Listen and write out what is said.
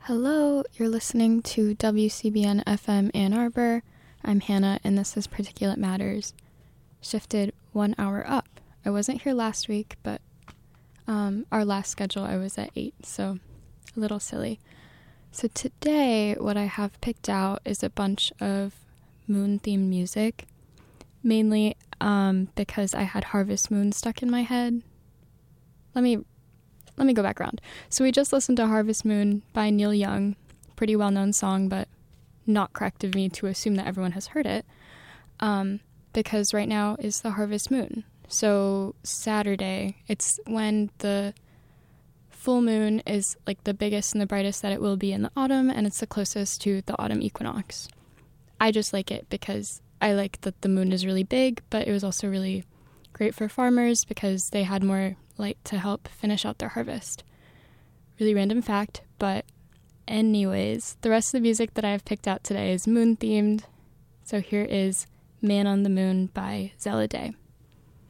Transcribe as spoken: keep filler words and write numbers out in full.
Hello, you're listening to W C B N F M Ann Arbor. I'm Hannah, and this is Particulate Matters, shifted one hour up. I wasn't here last week, but um, our last schedule I was at eight, so a little silly. So today, what I have picked out is a bunch of moon-themed music, mainly um, because I had Harvest Moon stuck in my head. Let me let me go back around. So we just listened to Harvest Moon by Neil Young, pretty well-known song, but not correct of me to assume that everyone has heard it, um, because right now is the harvest moon. So Saturday, it's when the full moon is like the biggest and the brightest that it will be in the autumn, and it's the closest to the autumn equinox. I just like it because I like that the moon is really big, but it was also really great for farmers because they had more light to help finish out their harvest. Really random fact, but anyways, the rest of the music that I have picked out today is moon-themed. So here is Man on the Moon by Zella Day.